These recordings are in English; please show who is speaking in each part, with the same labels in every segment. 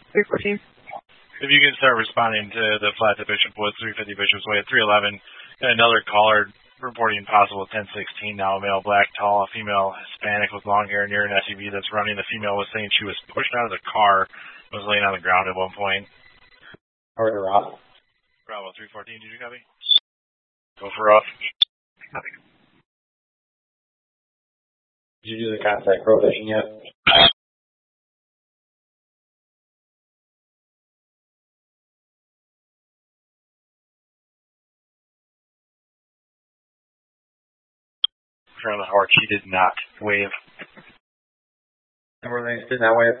Speaker 1: 314.
Speaker 2: If you can start responding to the flat to Bishop Woods, 350 Bishop's Way at 311. And another caller reporting possible 1016 now, male, black, tall, a female Hispanic with long hair near an SUV that's running. The female was saying she was pushed out of the car, was laying on the ground at one point.
Speaker 3: All right, Rob.
Speaker 2: Bravo 314, did you copy? Go for off.
Speaker 3: Copy. Did you do the contact prohibition yet?
Speaker 2: From the Howard, she did not wave.
Speaker 3: Everything did not wave.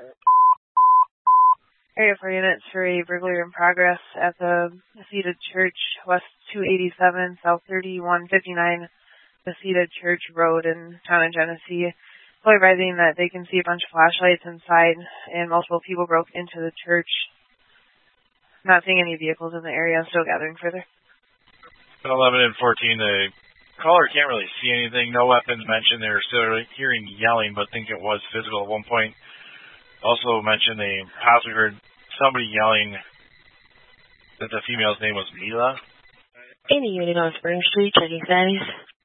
Speaker 1: Area 4 units for a burglary in progress at the Bethesda Church, West 287, South 3159, Bethesda Church Road in town of Genesee. Fully advising that they can see a bunch of flashlights inside and multiple people broke into the church. Not seeing any vehicles in the area, still gathering further.
Speaker 2: 11 and 14, the caller can't really see anything. No weapons mentioned. They were still hearing yelling, but think it was physical at one point. Also mentioned they possibly heard somebody yelling that the female's name was Mila.
Speaker 4: Any unit on Spring Street, checking status.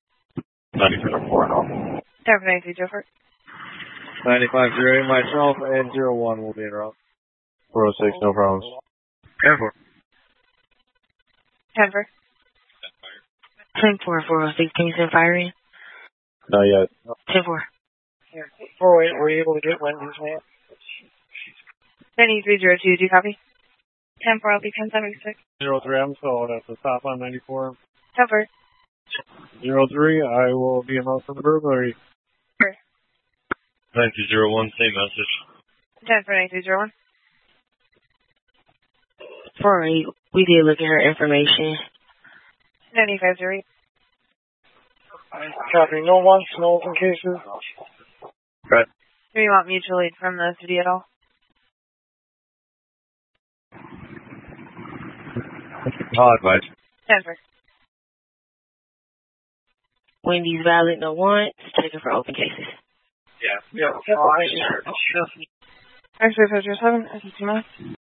Speaker 2: 94.
Speaker 1: Time for 93, Joe Fort.
Speaker 5: 9508, myself, and 01 will be in route. 406, no problems.
Speaker 3: 10-4.
Speaker 1: 10-4.
Speaker 4: 10-4, 406, can you send firing?
Speaker 5: Not yet.
Speaker 4: 10-4.
Speaker 6: 408, were you able to get Wendy's man?
Speaker 1: 9302, do you copy?
Speaker 7: 10-4, I'll be 1076.
Speaker 5: 03, I'm still at the top on 94.
Speaker 1: 10-4.
Speaker 5: 03, I will be in out for the burglary.
Speaker 2: 9001, same message.
Speaker 1: 10-4, 9301.
Speaker 4: 408, we did look at her information.
Speaker 1: 9508.
Speaker 6: Copy. No wants, no open cases.
Speaker 3: Good.
Speaker 1: Do you want mutual aid from the city at all?
Speaker 5: I'll advise.
Speaker 1: 10-4.
Speaker 4: Wendy's valid, no wants. Checking for open cases.
Speaker 3: Yeah.
Speaker 6: All right.
Speaker 1: X-ray 507, SEC